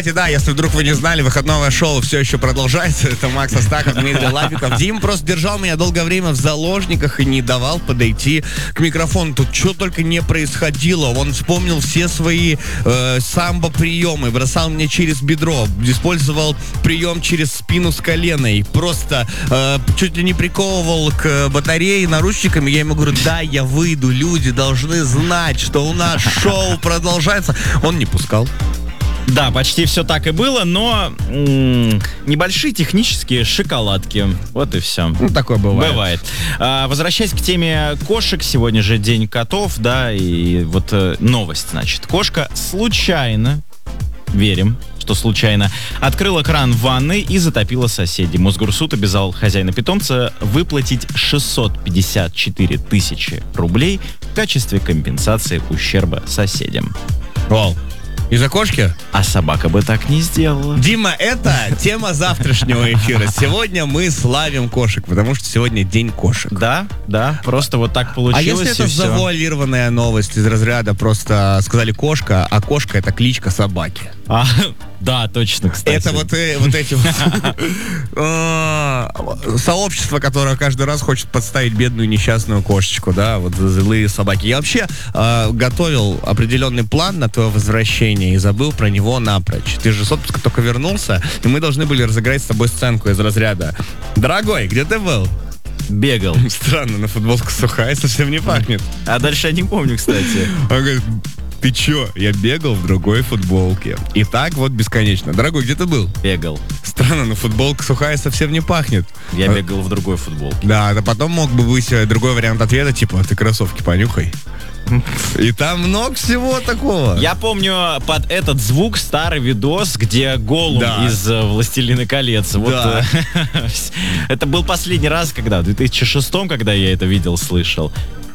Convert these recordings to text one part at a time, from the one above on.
Да, если вдруг вы не знали, выходное шоу все еще продолжается. Это Макс Астахов, Дмитрий Лапиков. Дим просто держал меня долгое время в заложниках и не давал подойти к микрофону. Тут что только не происходило. Он вспомнил все свои самбо-приемы, бросал меня через бедро, использовал прием через спину с коленой, просто чуть ли не приковывал к батарее наручниками. Я ему говорю, да, я выйду, люди должны знать, что у нас шоу продолжается. Он не пускал. Да, почти все так и было, но небольшие технические шоколадки. Вот и все. Ну, такое бывает. Бывает. Возвращаясь к теме кошек, сегодня же день котов, да, и вот новость, значит. Кошка случайно, верим, что случайно, открыла кран в ванной и затопила соседей. Мосгорсуд обязал хозяина питомца выплатить 654 тысячи рублей в качестве компенсации ущерба соседям. Вау. Из-за кошки? А собака бы так не сделала. Дима, это тема завтрашнего эфира. Сегодня мы славим кошек, потому что сегодня день кошек. Да, просто вот так получилось. А если это завуалированная новость из разряда просто сказали кошка, а кошка это кличка собаки? Да, точно, кстати. Это вот эти сообщество, которое каждый раз хочет подставить бедную несчастную кошечку, да, вот злые собаки. Я вообще готовил определенный план на твое возвращение и забыл про него напрочь. Ты же с отпуска только вернулся, и мы должны были разыграть с тобой сценку из разряда: дорогой, где ты был? Бегал. Странно, на футболка сухая, совсем не пахнет. А дальше я не помню, кстати. Он говорит: ты чё? Я бегал в другой футболке. И так вот бесконечно. Дорогой, где ты был? Бегал. Странно, но футболка сухая совсем не пахнет. Я бегал в другой футболке. Да, а потом мог бы быть другой вариант ответа, типа, ты кроссовки понюхай. И там много всего такого. Я помню под этот звук старый видос, где Голум из «Властелина колец». Вот, да. Это был последний раз, когда? В 2006-м, когда я это видел, слышал.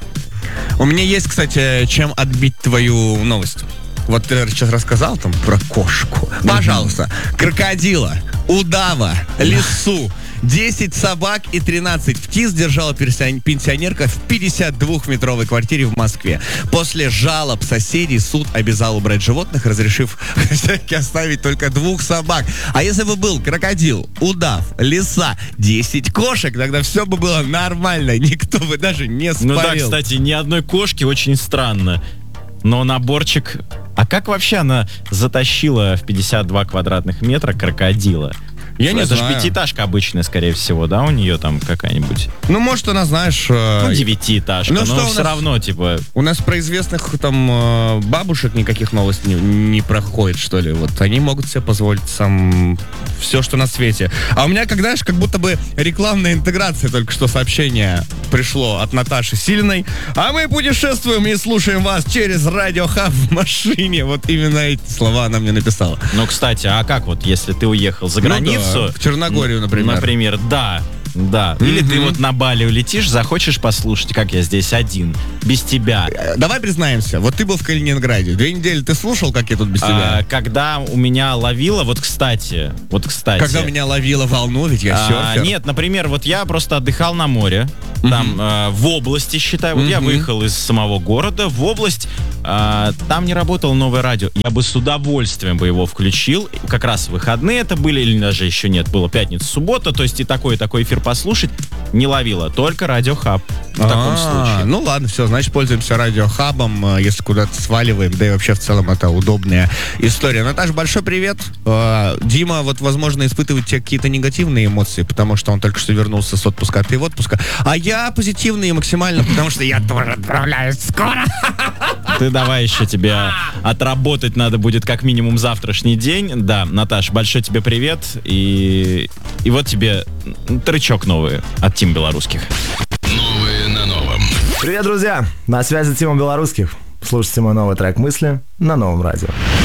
У меня есть, кстати, чем отбить твою новость. Вот ты сейчас рассказал там про кошку. Пожалуйста, крокодила, удава, лису, 10 собак и 13 птиц держала пенсионерка в 52-метровой квартире в Москве. После жалоб соседей суд обязал убрать животных, разрешив хозяйке оставить только 2 собак. А если бы был крокодил, удав, лиса, 10 кошек, тогда все бы было нормально, никто бы даже не спорил. Ну да, кстати, ни одной кошки, очень странно. Но наборчик... А как вообще она затащила в 52 квадратных метра крокодила? Я не знаю. Это же пятиэтажка обычная, скорее всего, да, у нее там какая-нибудь? Ну, может, она, знаешь... Ну, девятиэтажка, но все равно, типа... У нас про известных там бабушек никаких новостей не проходит, что ли. Вот они могут себе позволить сам все, что на свете. А у меня, знаешь, как будто бы рекламная интеграция, только что сообщение пришло от Наташи Силиной. А мы путешествуем и слушаем вас через Радиохаб в машине. Вот именно эти слова она мне написала. Ну, кстати, а как вот, если ты уехал за границу? Ну, да, в Черногорию, например. Например, да. Или ты вот на Бали улетишь, захочешь послушать, как я здесь один, без тебя. Давай признаемся, вот ты был в Калининграде, 2 недели ты слушал, как я тут без тебя? Когда у меня ловило, вот кстати. Когда у меня ловила волну, ведь я серфер. Нет, например, вот я просто отдыхал на море, там в области, считай, вот я выехал из самого города в область, там не работало новое радио, я бы с удовольствием бы его включил, как раз выходные это были, или даже еще нет, было пятница, суббота, то есть и такой эфир послушать, не ловила, только Радиохаб в таком случае. Ну ладно, все, значит, пользуемся Радиохабом, если куда-то сваливаем, да и вообще в целом это удобная история. Наташа, большой привет. Дима, вот, возможно, испытывает те какие-то негативные эмоции, потому что он только что вернулся с отпуска, а ты в отпуска. А я позитивный максимально, потому что я тоже отправляюсь скоро. Ты давай еще тебе отработать надо будет как минимум завтрашний день. Да, Наташ, большой тебе привет. И вот тебе тречок новый от Тим Белорусских. Новые на новом. Привет, друзья! На связи Тима Белорусских. Слушайте мой новый трек «Мысли» на Новом радио.